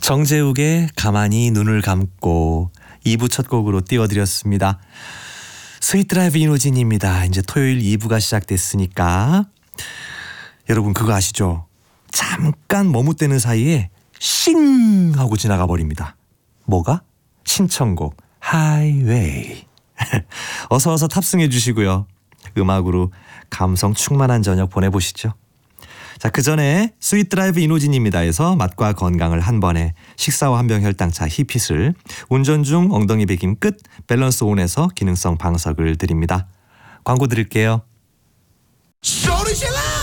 정재욱의 가만히 눈을 감고 2부 첫 곡으로 띄워드렸습니다. 스윗 드라이브 이노진입니다. 이제 토요일 2부가 시작됐으니까 여러분 그거 아시죠? 잠깐 머뭇대는 사이에 싱 하고 지나가 버립니다. 뭐가? 신청곡 하이웨이. 어서 탑승해 주시고요. 음악으로 감성 충만한 저녁 보내보시죠. 자, 그 전에 스윗 드라이브 이노진입니다에서 맛과 건강을 한 번에 식사와 한병 혈당차 히핏을, 운전 중 엉덩이 베김 끝 밸런스 온에서 기능성 방석을 드립니다. 광고 드릴게요. 소리 질러!